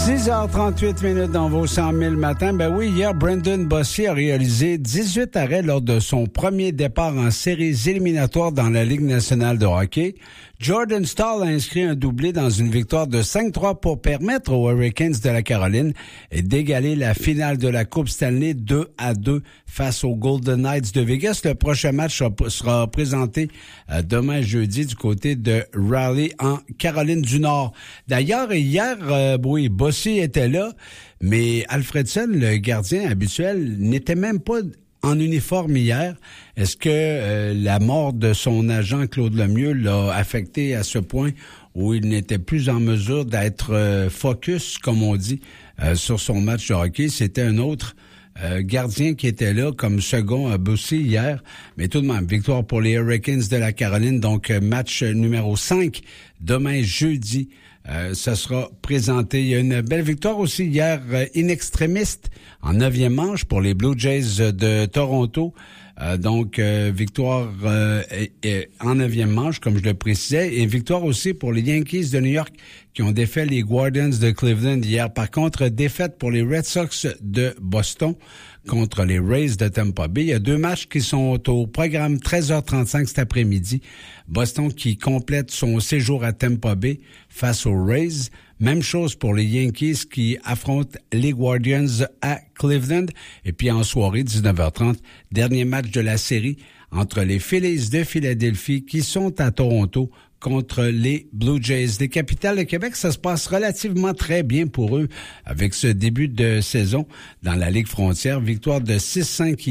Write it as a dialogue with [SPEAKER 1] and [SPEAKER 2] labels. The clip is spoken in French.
[SPEAKER 1] 6h38 dans vos 100 000 matins. Ben oui, hier, Brendan Bossy a réalisé 18 arrêts lors de son premier départ en séries éliminatoires dans la Ligue nationale de hockey. Jordan Staal a inscrit un doublé dans une victoire de 5-3 pour permettre aux Hurricanes de la Caroline d'égaler la finale de la Coupe Stanley 2-2 face aux Golden Knights de Vegas. Le prochain match sera présenté demain jeudi du côté de Raleigh en Caroline du Nord. D'ailleurs, hier, oui, Bossy était là, mais Alfredson, le gardien habituel, n'était même pas en uniforme hier. Est-ce que la mort de son agent Claude Lemieux l'a affecté à ce point où il n'était plus en mesure d'être focus, comme on dit, sur son match de hockey? C'était un autre gardien qui était là comme second à Bossy hier. Mais tout de même, victoire pour les Hurricanes de la Caroline. Donc, match numéro 5, demain jeudi. Ça sera présenté. Il y a une belle victoire aussi hier, in extremis, en 9e manche pour les Blue Jays de Toronto. Victoire en 9e manche, comme je le précisais, et victoire aussi pour les Yankees de New York qui ont défait les Guardians de Cleveland hier. Par contre, défaite pour les Red Sox de Boston contre les Rays de Tampa Bay. Il y a deux matchs qui sont au programme 13h35 cet après-midi. Boston qui complète son séjour à Tampa Bay face aux Rays. Même chose pour les Yankees qui affrontent les Guardians à Cleveland. Et puis en soirée, 19h30, dernier match de la série entre les Phillies de Philadelphie qui sont à Toronto contre les Blue Jays. Les Capitals de Québec, ça se passe relativement très bien pour eux avec ce début de saison dans la Ligue frontière. Victoire de 6-5 hier.